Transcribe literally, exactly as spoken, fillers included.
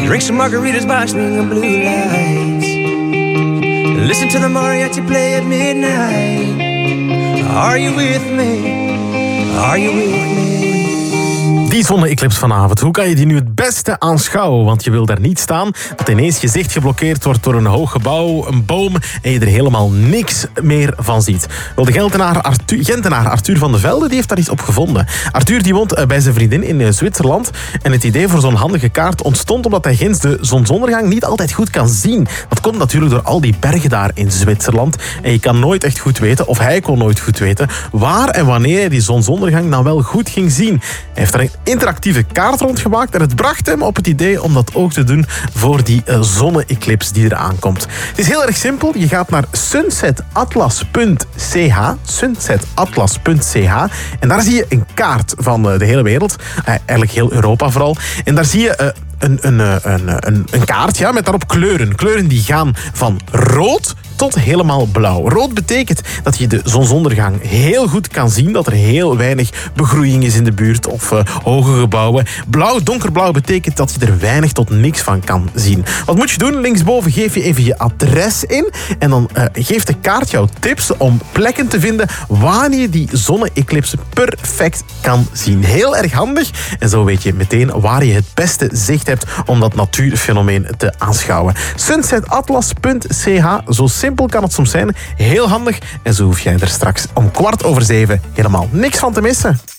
Drink some margaritas by swinging blue lights. Listen to the mariachi play at midnight. Are you with me? Are you with me? Die zonne-eclipse vanavond, hoe kan je die nu het beste aanschouwen? Want je wil daar niet staan, dat ineens je zicht geblokkeerd wordt door een hoog gebouw, een boom en je er helemaal niks meer van ziet. Wel, de Gentenaar Arthur, Gentenaar Arthur van de Velde die heeft daar iets op gevonden. Arthur die woont bij zijn vriendin in Zwitserland en het idee voor zo'n handige kaart ontstond omdat hij ginds de zonsondergang niet altijd goed kan zien. Dat komt natuurlijk door al die bergen daar in Zwitserland en je kan nooit echt goed weten, of hij kon nooit goed weten, waar en wanneer hij die zonsondergang nou wel goed ging zien. Hij heeft daar een interactieve kaart rondgemaakt en het bracht hem op het idee om dat ook te doen voor die uh, zonne-eclipse die eraan komt. Het is heel erg simpel. Je gaat naar sunsetatlas punt c h sunsetatlas punt c h en daar zie je een kaart van uh, de hele wereld. Uh, eigenlijk heel Europa vooral. En daar zie je... Uh, Een, een, een, een, een kaart ja, met daarop kleuren. Kleuren die gaan van rood tot helemaal blauw. Rood betekent dat je de zonsondergang heel goed kan zien, dat er heel weinig begroeiing is in de buurt of uh, hoge gebouwen. Blauw, donkerblauw betekent dat je er weinig tot niks van kan zien. Wat moet je doen? Linksboven geef je even je adres in en dan uh, geeft de kaart jou tips om plekken te vinden waar je die zonne-eclipse perfect kan zien. Heel erg handig en zo weet je meteen waar je het beste zicht hebt om dat natuurfenomeen te aanschouwen. sunsetatlas punt c h, zo simpel kan het soms zijn. Heel handig en zo hoef jij er straks om kwart over zeven helemaal niks van te missen.